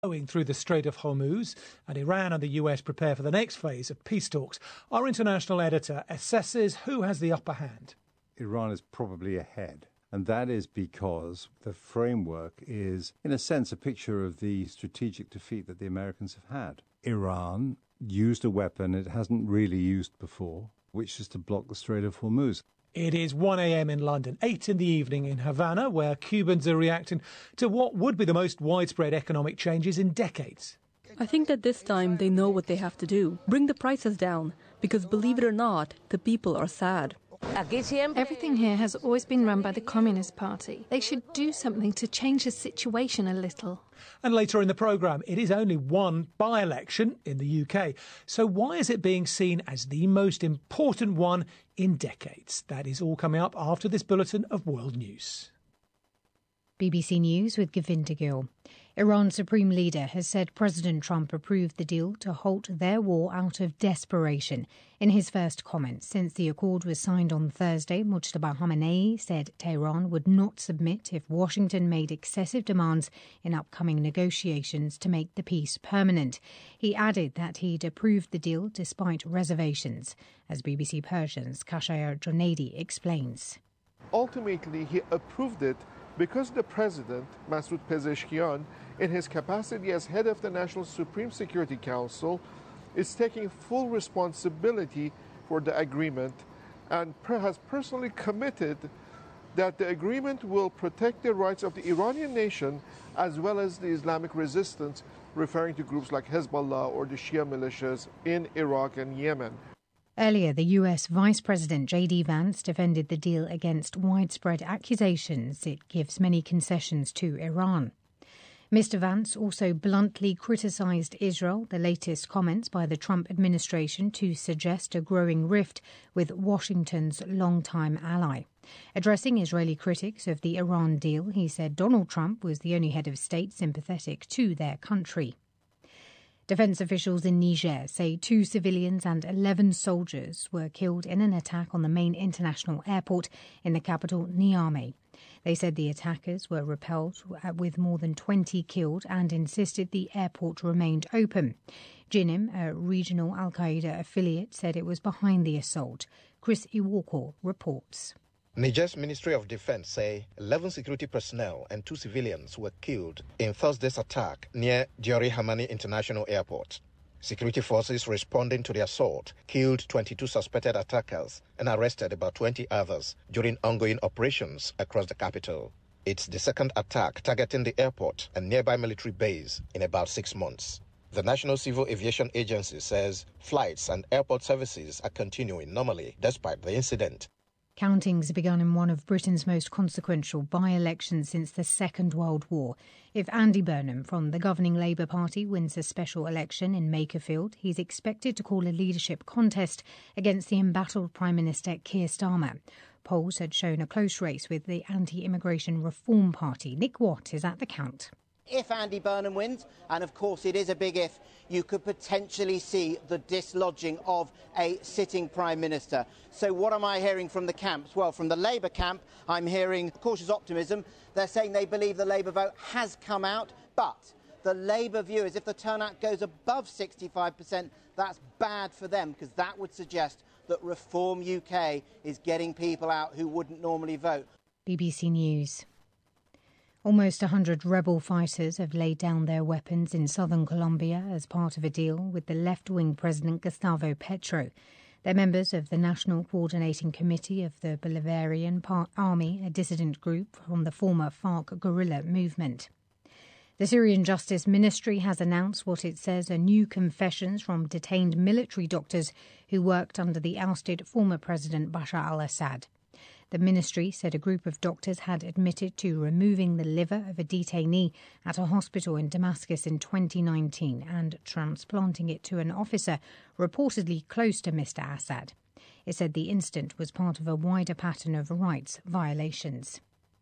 Going through the Strait of Hormuz, and Iran and the US prepare for the next phase of peace talks. Our international editor assesses who has the upper hand. Iran is probably ahead, and that is because the framework is, in a sense, a picture of the strategic defeat that the Americans have had. Iran used a weapon it hasn't really used before, which is to block the Strait of Hormuz. It is 1 a.m. in London, 8 in the evening in Havana, where Cubans are reacting to what would be the most widespread economic changes in decades. I think that this time they know what they have to do. Bring the prices down, because believe it or not, the people are sad. Everything here has always been run by the Communist Party. They should do something to change the situation a little. And later in the programme, it is only one by-election in the UK. So why is it being seen as the most important one in decades? That is all coming up after this bulletin of world news. BBC News with Govinda Gill. Iran's supreme leader has said President Trump approved the deal to halt their war out of desperation. In his first comments since the accord was signed on Thursday, Mujtaba Khamenei said Tehran would not submit if Washington made excessive demands in upcoming negotiations to make the peace permanent. He added that he'd approved the deal despite reservations, as BBC Persian's Kashayar Jonaidi explains. Ultimately, he approved it because the president, Masoud Pezeshkian, in his capacity as head of the National Supreme Security Council, is taking full responsibility for the agreement and has personally committed that the agreement will protect the rights of the Iranian nation as well as the Islamic resistance, referring to groups like Hezbollah or the Shia militias in Iraq and Yemen. Earlier, the US Vice President J.D. Vance defended the deal against widespread accusations it gives many concessions to Iran. Mr. Vance also bluntly criticised Israel, the latest comments by the Trump administration to suggest a growing rift with Washington's longtime ally. Addressing Israeli critics of the Iran deal, he said Donald Trump was the only head of state sympathetic to their country. Defence officials in Niger say 2 civilians and 11 soldiers were killed in an attack on the main international airport in the capital, Niamey. They said the attackers were repelled with more than 20 killed and insisted the airport remained open. Jinim, a regional al-Qaeda affiliate, said it was behind the assault. Chris Iwoko reports. Niger's Ministry of Defense say 11 security personnel and 2 civilians were killed in Thursday's attack near Diori Hamani International Airport. Security forces responding to the assault killed 22 suspected attackers and arrested about 20 others during ongoing operations across the capital. It's the second attack targeting the airport and nearby military base in about 6 months. The National Civil Aviation Agency says flights and airport services are continuing normally despite the incident. Countings begun in one of Britain's most consequential by-elections since the Second World War. If Andy Burnham from the governing Labour Party wins a special election in Makerfield, he's expected to call a leadership contest against the embattled Prime Minister Keir Starmer. Polls had shown a close race with the Anti-Immigration Reform Party. Nick Watt is at the count. If Andy Burnham wins, and of course it is a big if, you could potentially see the dislodging of a sitting Prime Minister. So what am I hearing from the camps? Well, from the Labour camp, I'm hearing cautious optimism. They're saying they believe the Labour vote has come out, but the Labour view is if the turnout goes above 65%, that's bad for them, because that would suggest that Reform UK is getting people out who wouldn't normally vote. BBC News. Almost 100 rebel fighters have laid down their weapons in southern Colombia as part of a deal with the left-wing President Gustavo Petro. They're members of the National Coordinating Committee of the Bolivarian Army, a dissident group from the former FARC guerrilla movement. The Syrian Justice Ministry has announced what it says are new confessions from detained military doctors who worked under the ousted former President Bashar al-Assad. The ministry said a group of doctors had admitted to removing the liver of a detainee at a hospital in Damascus in 2019 and transplanting it to an officer reportedly close to Mr. Assad. It said the incident was part of a wider pattern of rights violations.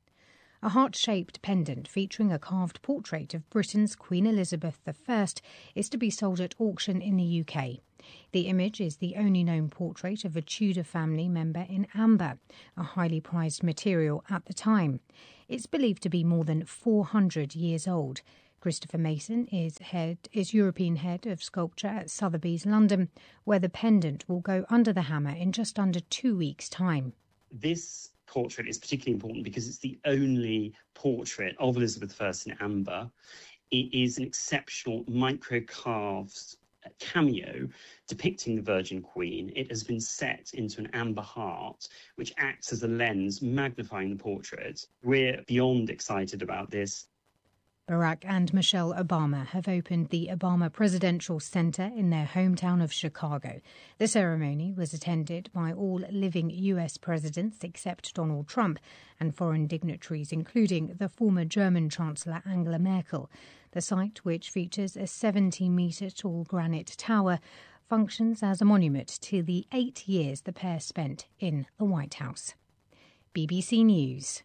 A heart-shaped pendant featuring a carved portrait of Britain's Queen Elizabeth I is to be sold at auction in the UK. The image is the only known portrait of a Tudor family member in amber, a highly prized material at the time. It's believed to be more than 400 years old. Christopher Mason is European head of sculpture at Sotheby's London, where the pendant will go under the hammer in just under 2 weeks' time. This portrait is particularly important because it's the only portrait of Elizabeth I in amber. It is an exceptional micro-carved cameo depicting the Virgin Queen. It has been set into an amber heart, which acts as a lens magnifying the portrait. We're beyond excited about this. Barack and Michelle Obama have opened the Obama Presidential Center in their hometown of Chicago. The ceremony was attended by all living US presidents except Donald Trump and foreign dignitaries, including the former German Chancellor Angela Merkel. The site, which features a 70-metre-tall granite tower, functions as a monument to the 8 years the pair spent in the White House. BBC News.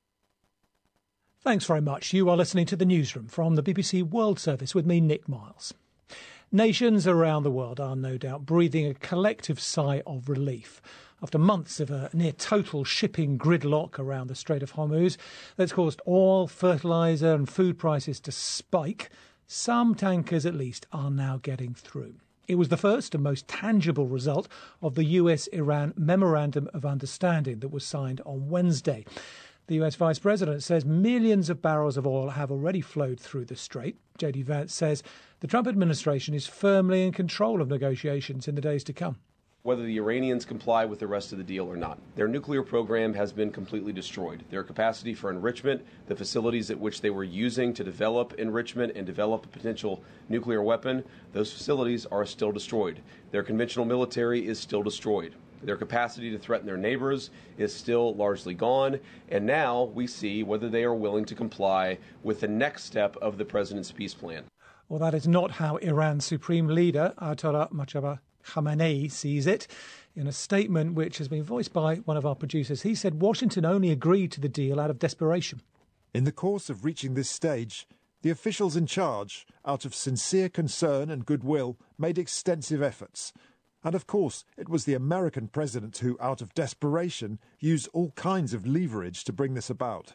Thanks very much. You are listening to the newsroom from the BBC World Service with me, Nick Miles. Nations around the world are no doubt breathing a collective sigh of relief after months of a near total shipping gridlock around the Strait of Hormuz that's caused oil, fertiliser and food prices to spike. Some tankers, at least, are now getting through. It was the first and most tangible result of the US-Iran Memorandum of Understanding that was signed on Wednesday. The US Vice President says millions of barrels of oil have already flowed through the strait. J.D. Vance says the Trump administration is firmly in control of negotiations in the days to come. Whether the Iranians comply with the rest of the deal or not, their nuclear program has been completely destroyed. Their capacity for enrichment, the facilities at which they were using to develop enrichment and develop a potential nuclear weapon, those facilities are still destroyed. Their conventional military is still destroyed. Their capacity to threaten their neighbors is still largely gone, and now we see whether they are willing to comply with the next step of the president's peace plan. Well, that is not how Iran's supreme leader, Ayatollah Mojtaba Khamenei, sees it. In a statement which has been voiced by one of our producers, he said Washington only agreed to the deal out of desperation. In the course of reaching this stage, the officials in charge, out of sincere concern and goodwill, made extensive efforts. And of course, it was the American president who, out of desperation, used all kinds of leverage to bring this about.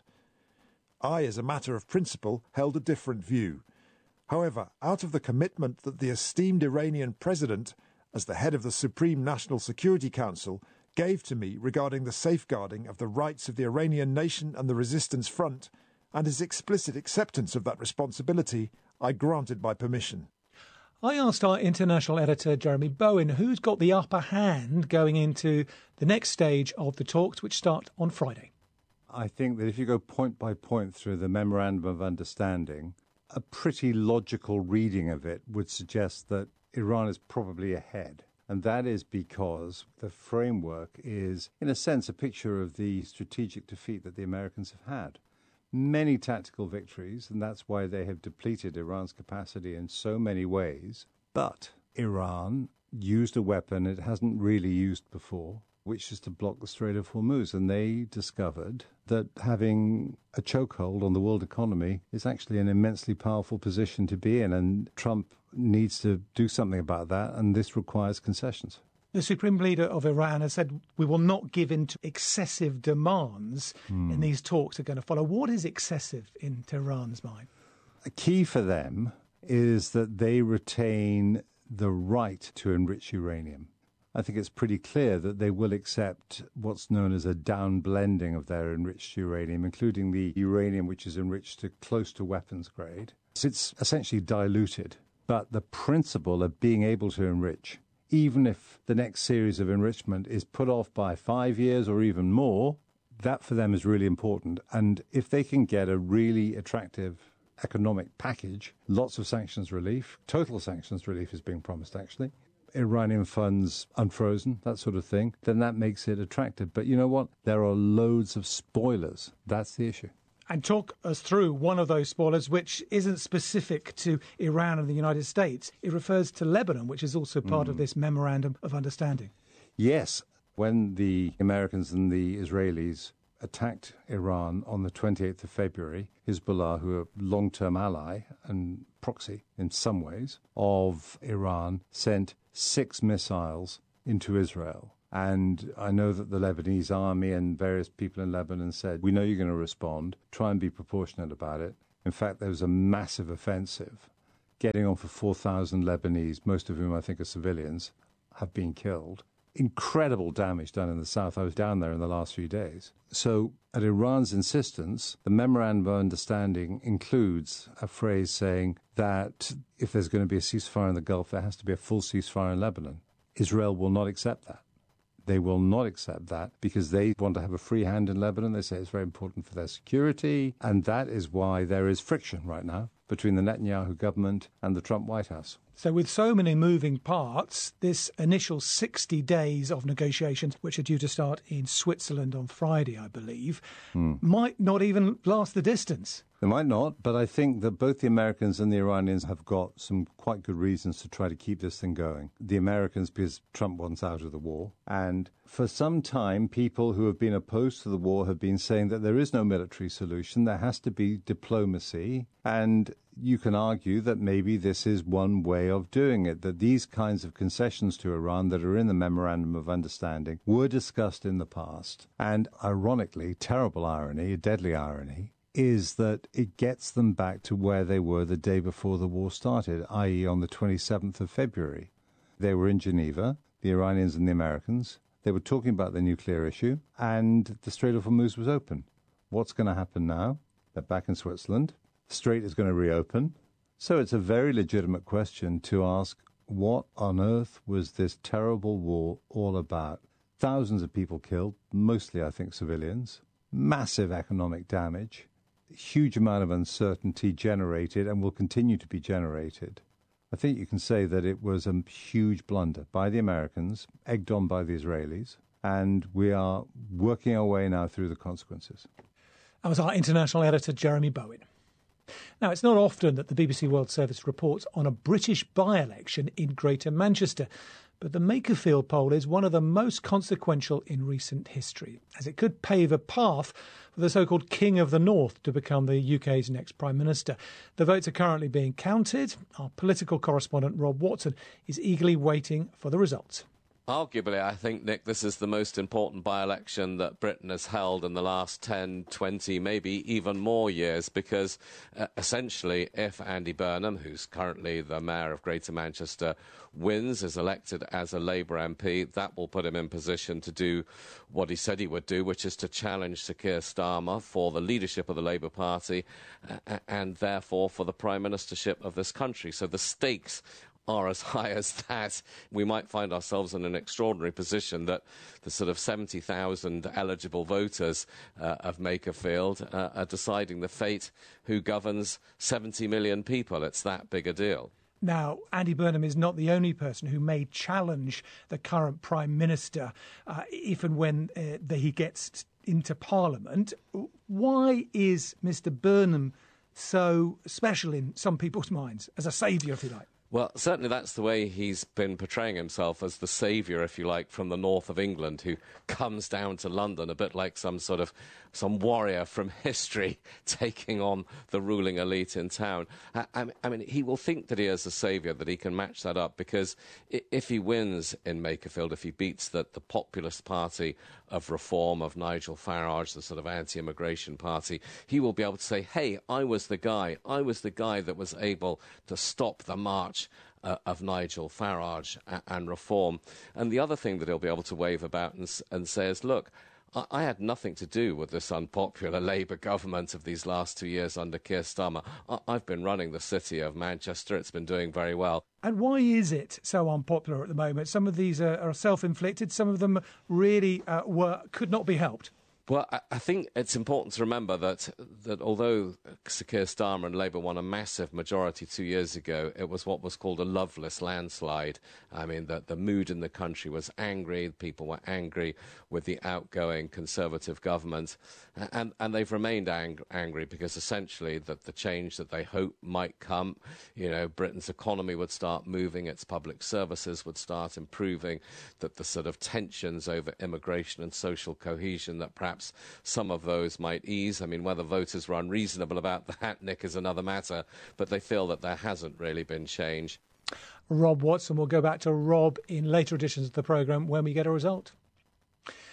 I, as a matter of principle, held a different view. However, out of the commitment that the esteemed Iranian president, as the head of the Supreme National Security Council, gave to me regarding the safeguarding of the rights of the Iranian nation and the resistance front, and his explicit acceptance of that responsibility, I granted my permission. I asked our international editor, Jeremy Bowen, who's got the upper hand going into the next stage of the talks, which start on Friday. I think that if you go point by point through the Memorandum of Understanding, a pretty logical reading of it would suggest that Iran is probably ahead. And that is because the framework is, in a sense, a picture of the strategic defeat that the Americans have had. Many tactical victories, and that's why they have depleted Iran's capacity in so many ways. But Iran used a weapon it hasn't really used before, which is to block the Strait of Hormuz. And they discovered that having a chokehold on the world economy is actually an immensely powerful position to be in. And Trump needs to do something about that, and this requires concessions. The Supreme Leader of Iran has said we will not give in to excessive demands in these talks that are going to follow. What is excessive in Tehran's mind? A key for them is that they retain the right to enrich uranium. I think it's pretty clear that they will accept what's known as a downblending of their enriched uranium, including the uranium which is enriched to close to weapons grade. So it's essentially diluted. But the principle of being able to enrich, even if the next series of enrichment is put off by 5 years or even more, that for them is really important. And if they can get a really attractive economic package, lots of sanctions relief, total sanctions relief is being promised actually, Iranian funds unfrozen, that sort of thing, then that makes it attractive. But you know what? There are loads of spoilers. That's the issue. And talk us through one of those spoilers, which isn't specific to Iran and the United States. It refers to Lebanon, which is also part of this Memorandum of Understanding. Yes. When the Americans and the Israelis attacked Iran on the 28th of February, Hezbollah, who are a long-term ally and proxy in some ways of Iran, sent 6 missiles into Israel. And I know that the Lebanese army and various people in Lebanon said, we know you're going to respond, try and be proportionate about it. In fact, there was a massive offensive, getting on for 4,000 Lebanese, most of whom I think are civilians, have been killed. Incredible damage done in the south. I was down there in the last few days. So, at Iran's insistence, the Memorandum of Understanding includes a phrase saying that if there's going to be a ceasefire in the Gulf, there has to be a full ceasefire in Lebanon. Israel will not accept that. They will not accept that because they want to have a free hand in Lebanon. They say it's very important for their security, and that is why there is friction right now between the Netanyahu government and the Trump White House. So with so many moving parts, this initial 60 days of negotiations, which are due to start in Switzerland on Friday, I believe, might not even last the distance. They might not, but I think that both the Americans and the Iranians have got some quite good reasons to try to keep this thing going. The Americans, because Trump wants out of the war. And for some time, people who have been opposed to the war have been saying that there is no military solution. There has to be diplomacy. And you can argue that maybe this is one way of doing it, that these kinds of concessions to Iran that are in the Memorandum of Understanding were discussed in the past. And ironically, terrible irony, a deadly irony, is that it gets them back to where they were the day before the war started, i.e. on the 27th of February. They were in Geneva, the Iranians and the Americans. They were talking about the nuclear issue, and the Strait of Hormuz was open. What's going to happen now? They're back in Switzerland. The Strait is going to reopen. So it's a very legitimate question to ask, what on earth was this terrible war all about? Thousands of people killed, mostly, I think, civilians. Massive economic damage. Huge amount of uncertainty generated and will continue to be generated. I think you can say that it was a huge blunder by the Americans, egged on by the Israelis, and we are working our way now through the consequences. That was our international editor, Jeremy Bowen. Now, it's not often that the BBC World Service reports on a British by-election in Greater Manchester, but the Makerfield poll is one of the most consequential in recent history, as it could pave a path for the so-called King of the North to become the UK's next Prime Minister. The votes are currently being counted. Our political correspondent, Rob Watson, is eagerly waiting for the results. Arguably, I think, Nick, this is the most important by-election that Britain has held in the last 10, 20, maybe even more years, because essentially if Andy Burnham, who's currently the Mayor of Greater Manchester, wins, is elected as a Labour MP, that will put him in position to do what he said he would do, which is to challenge Sir Keir Starmer for the leadership of the Labour Party and therefore for the Prime Ministership of this country. So the stakes are as high as that. We might find ourselves in an extraordinary position that the sort of 70,000 eligible voters of Makerfield are deciding the fate who governs 70 million people. It's that big a deal. Now, Andy Burnham is not the only person who may challenge the current Prime Minister if and when he gets into Parliament. Why is Mr Burnham so special in some people's minds, as a saviour, if you like? Well, certainly that's the way he's been portraying himself, as the saviour, if you like, from the north of England, who comes down to London a bit like some warrior from history taking on the ruling elite in town. I mean, he will think that he is a saviour, that he can match that up, because if he wins in Makerfield, if he beats the populist party of reform of Nigel Farage, the sort of anti-immigration party, he will be able to say, hey, I was the guy that was able to stop the march of Nigel Farage and reform. And the other thing that he'll be able to wave about and say is, look, I had nothing to do with this unpopular Labour government of these last 2 years under Keir Starmer. I've been running the city of Manchester. It's been doing very well. And why is it so unpopular at the moment? Some of these are self-inflicted. Some of them really could not be helped. Well, I think it's important to remember that although Sir Keir Starmer and Labour won a massive majority 2 years ago, it was what was called a loveless landslide. I mean, the mood in the country was angry. People were angry with the outgoing Conservative government. And they've remained angry because essentially that the change that they hope might come, Britain's economy would start moving, its public services would start improving, that the sort of tensions over immigration and social cohesion, that perhaps some of those might ease. I mean, whether voters were unreasonable about that, Nick, is another matter, but they feel that there hasn't really been change. Rob Watson. We'll go back to Rob in later editions of the programme when we get a result.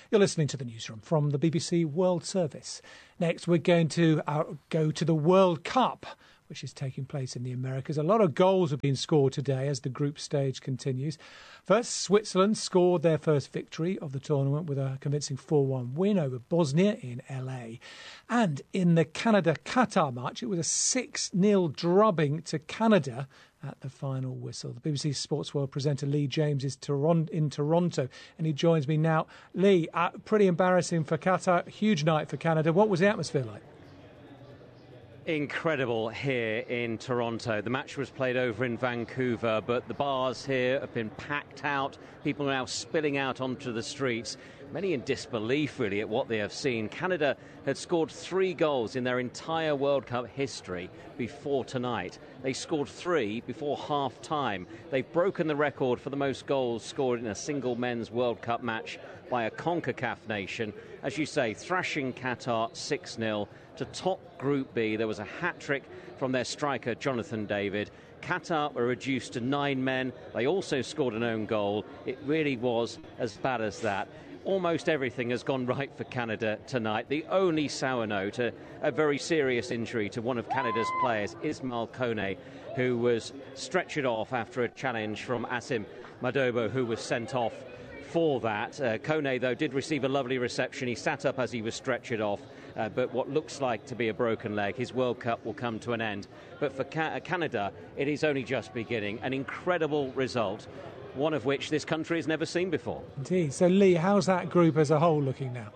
You're listening to the newsroom from the BBC World Service. Next, we're going to go to the World Cup, which is taking place in the Americas. A lot of goals have been scored today as the group stage continues. First, Switzerland scored their first victory of the tournament with a convincing 4-1 win over Bosnia in LA. And in the Canada-Qatar match, it was a 6-0 drubbing to Canada at the final whistle. The BBC Sports World presenter Lee James is in Toronto, and he joins me now. Lee, pretty embarrassing for Qatar, huge night for Canada. What was the atmosphere like? Incredible here in Toronto. The match was played over in Vancouver, but the bars here have been packed out. People are now spilling out onto the streets, many in disbelief really at what they have seen. Canada had scored 3 goals in their entire World Cup history before tonight. They scored 3 before half-time. They've broken the record for the most goals scored in a single men's World Cup match by a CONCACAF nation. As you say, thrashing Qatar 6-0 to top Group B. There was a hat-trick from their striker, Jonathan David. Qatar were reduced to 9 men. They also scored an own goal. It really was as bad as that. Almost everything has gone right for Canada tonight. The only sour note, a very serious injury to one of Canada's players, Ismail Kone, who was stretchered off after a challenge from Asim Madobo, who was sent off for that. Kone, though, did receive a lovely reception. He sat up as he was stretchered off, but what looks like to be a broken leg. His World Cup will come to an end. But for Canada, it is only just beginning. An incredible result, one of which this country has never seen before. Indeed. So, Lee, how's that group as a whole looking now?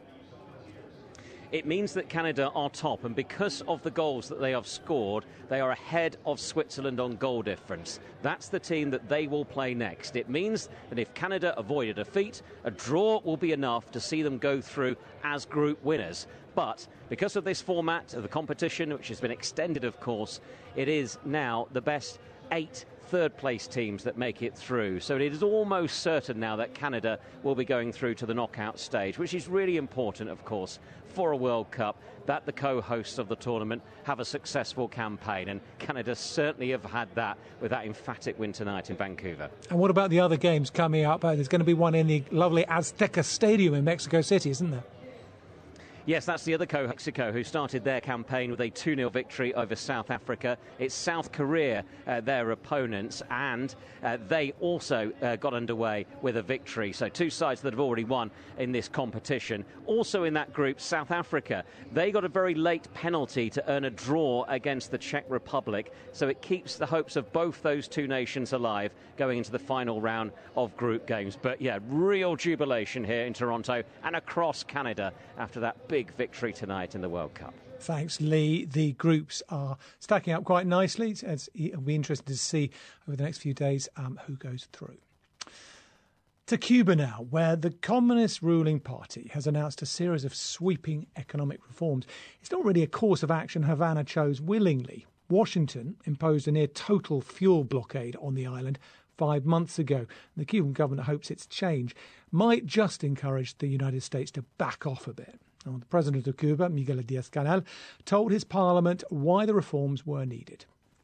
It means that Canada are top, and because of the goals that they have scored, they are ahead of Switzerland on goal difference. That's the team that they will play next. It means that if Canada avoid a defeat, a draw will be enough to see them go through as group winners. But because of this format of the competition, which has been extended, of course, it is now the best 8 third-place teams that make it through. So it is almost certain now that Canada will be going through to the knockout stage, which is really important, of course, for a World Cup, that the co-hosts of the tournament have a successful campaign. And Canada certainly have had that with that emphatic win tonight in Vancouver. And what about the other games coming up? There's going to be one in the lovely Azteca Stadium in Mexico City, isn't there? Yes, that's the other Mexico, who started their campaign with a 2-0 victory over South Africa. It's South Korea, their opponents, and they also got underway with a victory. So 2 sides that have already won in this competition. Also in that group, South Africa. They got a very late penalty to earn a draw against the Czech Republic. So it keeps the hopes of both those 2 nations alive going into the final round of group games. But yeah, real jubilation here in Toronto and across Canada after that big victory tonight in the World Cup. Thanks, Lee. The groups are stacking up quite nicely. It'll be interesting to see over the next few days who goes through. To Cuba now, where the communist ruling party has announced a series of sweeping economic reforms. It's not really a course of action Havana chose willingly. Washington imposed a near-total fuel blockade on the island 5 months ago. The Cuban government hopes its change might just encourage the United States to back off a bit. The president of Cuba, Miguel Díaz-Canel, told his parliament why the reforms were needed.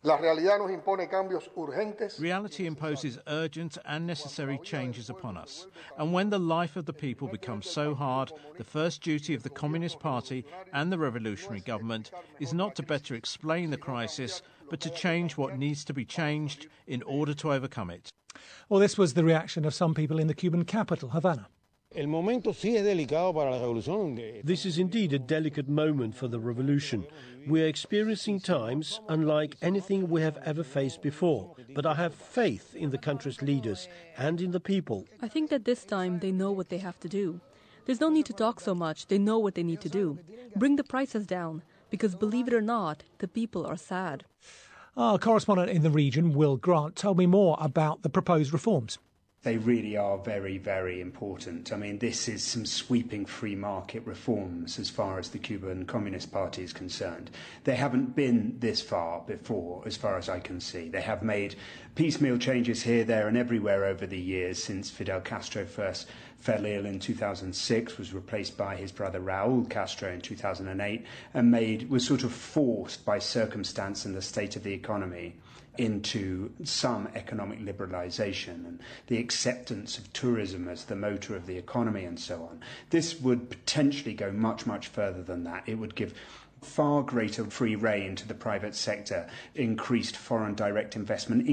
Reality imposes urgent and necessary changes upon us. And when the life of the people becomes so hard, the first duty of the Communist Party and the revolutionary government is not to better explain the crisis, but to change what needs to be changed in order to overcome it. Well, this was the reaction of some people in the Cuban capital, Havana. This is indeed a delicate moment for the revolution. We are experiencing times unlike anything we have ever faced before, but I have faith in the country's leaders and in the people. I think that this time they know what they have to do. There's no need to talk so much. They know what they need to do. Bring the prices down, because believe it or not, the people are sad. Our correspondent in the region, Will Grant, told me more about the proposed reforms. They really are very, very important. I mean, this is some sweeping free market reforms as far as the Cuban Communist Party is concerned. They haven't been this far before, as far as I can see. They have made piecemeal changes here, there and everywhere over the years since Fidel Castro first fell ill in 2006, was replaced by his brother Raul Castro in 2008, and was sort of forced by circumstance and the state of the economy into some economic liberalisation and the acceptance of tourism as the motor of the economy and so on. This would potentially go much, much further than that. It would give far greater free rein to the private sector, increased foreign direct investment,